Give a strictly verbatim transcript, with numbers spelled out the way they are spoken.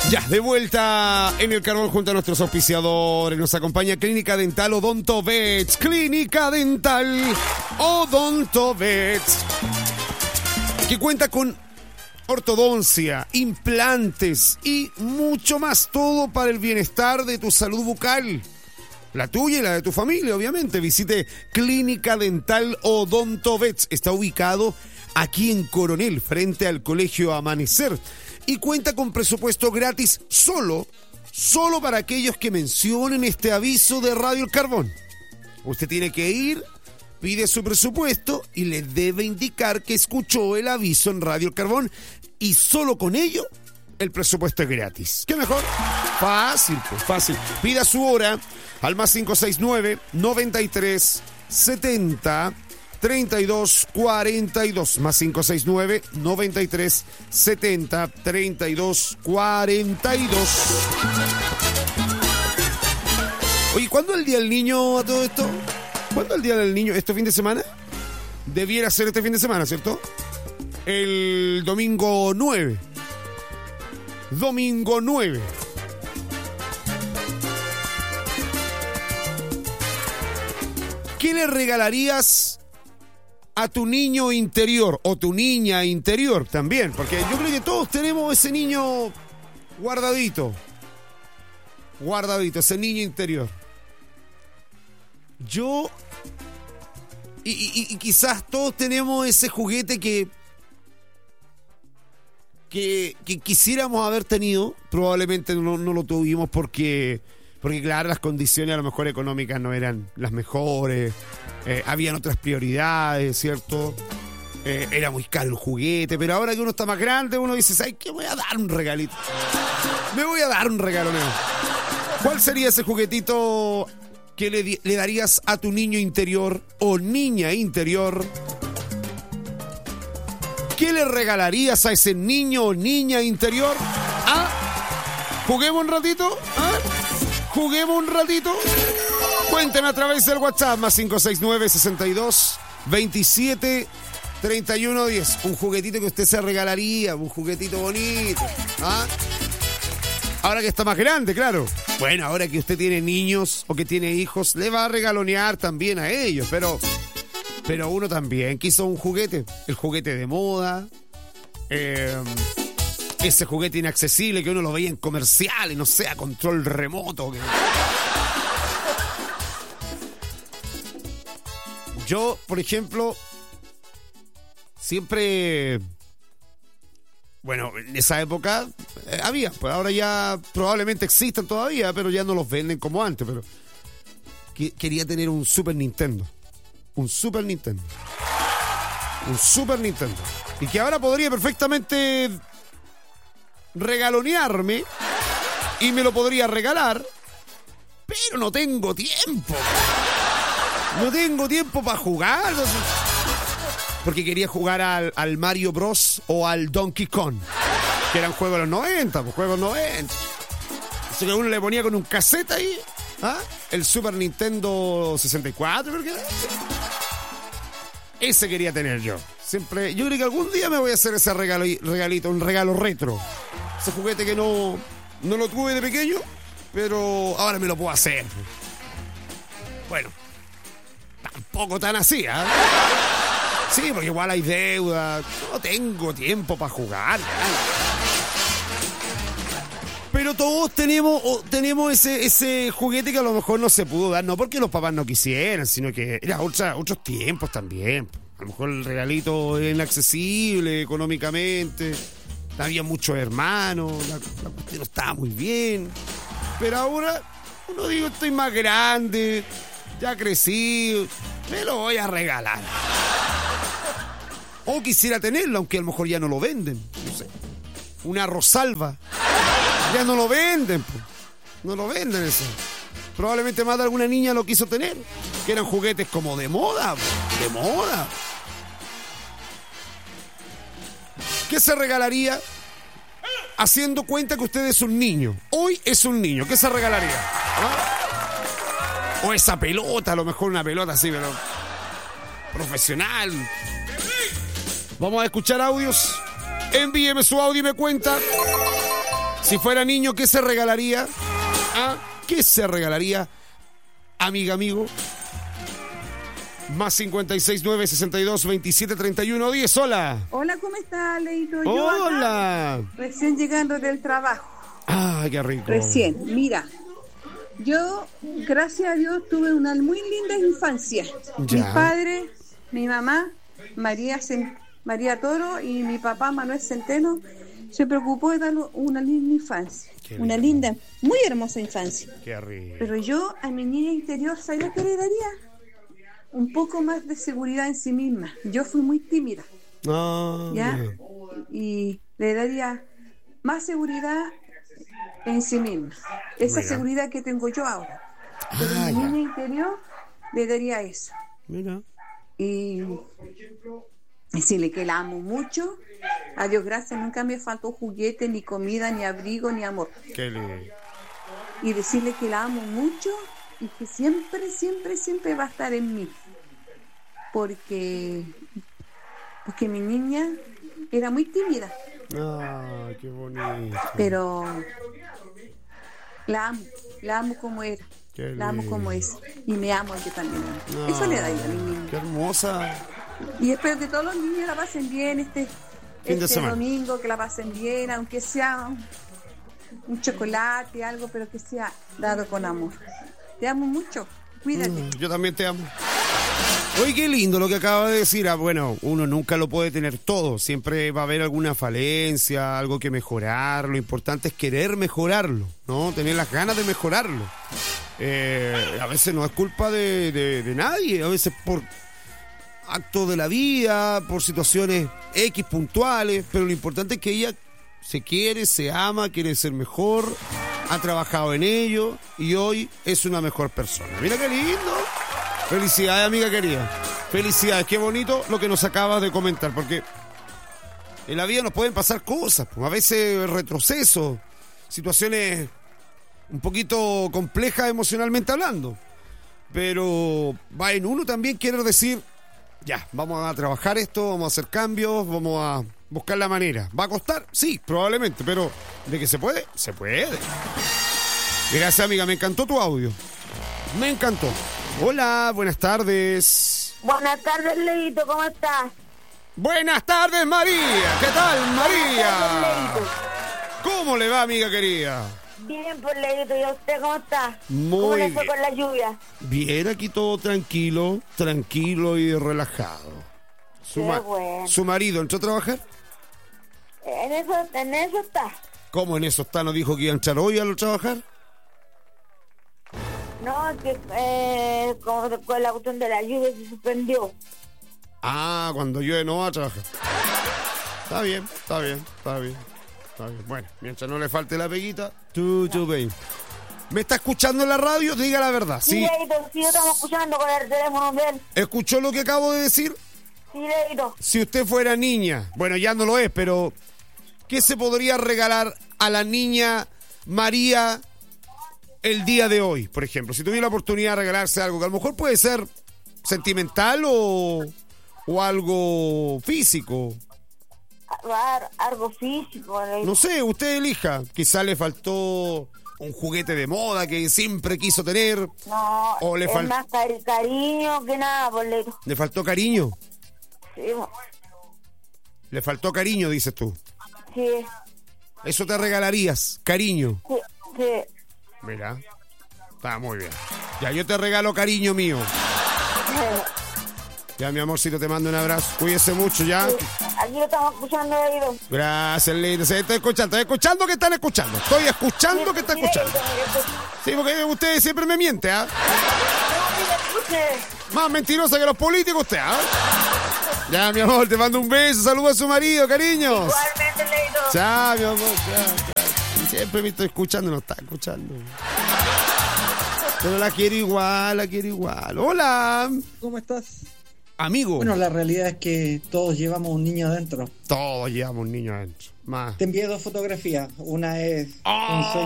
Ya, de vuelta en el Carbón junto a nuestros auspiciadores. Nos acompaña Clínica Dental Odontovets. Clínica Dental Odontovets, que cuenta con ortodoncia, implantes y mucho más. Todo para el bienestar de tu salud bucal. La tuya y la de tu familia, obviamente. Visite Clínica Dental Odontovets. Está ubicado aquí en Coronel, frente al Colegio Amanecer. Y cuenta con presupuesto gratis solo, solo para aquellos que mencionen este aviso de Radio El Carbón. Usted tiene que ir, pide su presupuesto y le debe indicar que escuchó el aviso en Radio El Carbón. Y solo con ello, el presupuesto es gratis. ¿Qué mejor? Fácil, pues fácil. Pida su hora al más cinco seis nueve, noventa y tres, setenta, treinta y dos, cuarenta y dos. Más cinco seis nueve, noventa y tres, setenta, treinta y dos, cuarenta y dos. Oye, ¿cuándo es el Día del Niño a todo esto? ¿Cuándo es el Día del Niño? ¿Este fin de semana? Debiera ser este fin de semana, ¿cierto? El domingo nueve. Domingo nueve. ¿Qué le regalarías a tu niño interior o tu niña interior también? Porque yo creo que todos tenemos ese niño guardadito. Guardadito, ese niño interior. Yo... Y, y, y quizás todos tenemos ese juguete que... Que, que quisiéramos haber tenido. Probablemente no, no lo tuvimos porque... Porque claro, las condiciones a lo mejor económicas no eran las mejores, eh, habían otras prioridades, ¿cierto? Eh, era muy caro el juguete, pero ahora que uno está más grande, uno dice, ¿sabes qué? Voy a dar un regalito. Me voy a dar un regalo nuevo. ¿Cuál sería ese juguetito que le, le darías a tu niño interior o niña interior? ¿Qué le regalarías a ese niño o niña interior? ¿Ah? ¿Juguemos un ratito? ¿Ah? ¿Juguemos un ratito? Cuénteme a través del WhatsApp, más cinco seis nueve, sesenta y dos, veintisiete, treinta y uno, diez. Un juguetito que usted se regalaría, un juguetito bonito. ¿Ah? Ahora que está más grande, claro. Bueno, ahora que usted tiene niños o que tiene hijos, le va a regalonear también a ellos, pero... Pero uno también quiso un juguete, el juguete de moda, eh... ese juguete inaccesible que uno lo veía en comerciales, no sé, a control remoto. Que... Yo, por ejemplo, siempre... Bueno, en esa época eh, había, pues ahora ya probablemente existan todavía, pero ya no los venden como antes, pero... Que, quería tener un Super Nintendo. Un Super Nintendo. Un Super Nintendo. Y que ahora podría perfectamente... regalonearme y me lo podría regalar, pero no tengo tiempo. No tengo tiempo para jugar. Porque quería jugar al, al Mario Bros. O al Donkey Kong, que eran juegos de los noventa, pues juegos noventa. Así que uno le ponía con un cassette ahí, ¿ah? El Super Nintendo sesenta y cuatro, creo que era. Ese quería tener yo. Siempre, yo creo que algún día me voy a hacer ese regalo, regalito, un regalo retro. Ese juguete que no, no lo tuve de pequeño, pero ahora me lo puedo hacer. Bueno, tampoco tan así, ¿eh? Sí, porque igual hay deuda. No tengo tiempo para jugar. Pero todos tenemos, tenemos ese, ese juguete que a lo mejor no se pudo dar, no porque los papás no quisieran, sino que era otra, otros tiempos también. A lo mejor el regalito es inaccesible económicamente. Había muchos hermanos, la, la cuestión no estaba muy bien. Pero ahora, uno digo, estoy más grande, ya crecí, me lo voy a regalar. O quisiera tenerlo, aunque a lo mejor ya no lo venden. No sé, una Rosalba. Ya no lo venden, pues. No lo venden eso. Probablemente más de alguna niña lo quiso tener. Que eran juguetes como de moda, pues. De moda. ¿Qué se regalaría haciendo cuenta que usted es un niño? Hoy es un niño. ¿Qué se regalaría? ¿Ah? O esa pelota, a lo mejor una pelota así, pero profesional. Vamos a escuchar audios. Envíeme su audio y me cuenta. Si fuera niño, ¿qué se regalaría? ¿Ah? ¿Qué se regalaría, amiga, amigo? Más cincuenta y seis, nueve, sesenta y dos, veintisiete, treinta y uno, diez. Hola. Hola, ¿cómo estás, Leito? Yo Hola. acá, recién llegando del trabajo. Ah, qué rico. Recién, mira. Yo, gracias a Dios, tuve una muy linda infancia. Ya. Mi padre, mi mamá, María, Cent- María Toro, y mi papá, Manuel Centeno, se preocupó de darle una linda infancia. Qué una lindo. linda, muy hermosa infancia. Qué rico. Pero yo, a mi niña interior, ¿sabes qué le daría? Un poco más de seguridad en sí misma. Yo fui muy tímida, Ah, ¿ya? bien. Y le daría más seguridad en sí misma. Esa Mira. seguridad que tengo yo ahora. Pero Ah, a mi ya. niña interior le daría eso. Mira. Y decirle que la amo mucho. A Dios gracias, nunca me faltó juguete, ni comida, ni abrigo, ni amor. Qué lindo. Y decirle que la amo mucho y que siempre, siempre, siempre va a estar en mí. Porque, porque mi niña era muy tímida, Ah, qué bonito. pero la amo, la amo como era, Qué la amo lindo. como es, y me amo yo también. Ah, Eso le daría a mi niña. Qué hermosa. Y espero que todos los niños la pasen bien este, Fin de este semana. domingo, que la pasen bien, aunque sea un, un chocolate, algo, pero que sea dado con amor. Te amo mucho, cuídate. Mm, yo también te amo. Oye, qué lindo lo que acaba de decir. Ah, bueno, uno nunca lo puede tener todo. Siempre va a haber alguna falencia, algo que mejorar. Lo importante es querer mejorarlo, ¿no? Tener las ganas de mejorarlo. Eh, a veces no es culpa de, de- de nadie. A veces por actos de la vida, por situaciones X puntuales. Pero lo importante es que ella se quiere, se ama, quiere ser mejor. Ha trabajado en ello y hoy es una mejor persona. Mira qué lindo. Felicidades, amiga querida. Felicidades, qué bonito lo que nos acabas de comentar, porque en la vida nos pueden pasar cosas, pues, a veces retrocesos, situaciones un poquito complejas emocionalmente hablando, pero va en uno también querer decir, ya, vamos a trabajar esto, vamos a hacer cambios, vamos a buscar la manera. ¿Va a costar? Sí, probablemente, pero de que se puede, se puede. Gracias, amiga, me encantó tu audio. Me encantó. Hola, buenas tardes. Buenas tardes, Leito, ¿cómo estás? Buenas tardes, María. ¿Qué tal, Buenas María? tardes, ¿Cómo le va, amiga querida? Leito. Bien, pues, Leito, ¿y a usted cómo está? Muy ¿Cómo le fue bien. con la lluvia? Bien, aquí todo tranquilo, tranquilo y relajado. Su, Qué ma- bueno. ¿Su marido entró a trabajar? En eso, en eso está. ¿Cómo en eso está? ¿No dijo que iba a entrar hoy a trabajar? No, que eh, con, con la cuestión de la lluvia se suspendió. Ah, cuando llueve no va a trabajar. Está bien, está bien, está bien. Está bien. Bueno, mientras no le falte la peguita, tú, tú, baby. ¿Me está escuchando en la radio? Diga la verdad. Sí, Sí. Leito, sí, yo estamos escuchando con el teléfono de él. ¿Escuchó lo que acabo de decir? Sí, Leito. Si usted fuera niña, bueno, ya no lo es, pero ¿qué se podría regalar a la niña María el día de hoy, por ejemplo? Si tuviera la oportunidad de regalarse algo, que a lo mejor puede ser sentimental o, o algo físico. Ar- algo físico, Leito. No sé, usted elija. Quizá le faltó un juguete de moda que siempre quiso tener. No, o le es fal- más cari- cariño que nada, pues, Leito. Le faltó cariño. Sí, Le faltó cariño, dices tú. sí, Eso te regalarías, cariño. sí, sí. Mira, está muy bien. Ya, yo te regalo cariño mío. Ya, mi amorcito, te mando un abrazo. Cuídese mucho, ya. Aquí lo estamos escuchando, Leito. Gracias, lindo. Sí, estoy escuchando, estoy escuchando que están escuchando. Estoy escuchando que están escuchando. Sí, porque usted siempre me miente, ¿ah? Más mentirosa que los políticos usted, ¿ah? Ya, mi amor, te mando un beso. Saludos a su marido, cariños. Igualmente, Leito. Chao, mi amor. Chao, chao. Siempre me estoy escuchando, no está escuchando. Pero la quiero igual, la quiero igual. Hola, ¿Cómo estás? amigo. Bueno, la realidad es que todos llevamos un niño adentro. Todos llevamos un niño adentro. Más. Te envié dos fotografías. Una es Ah. un sueño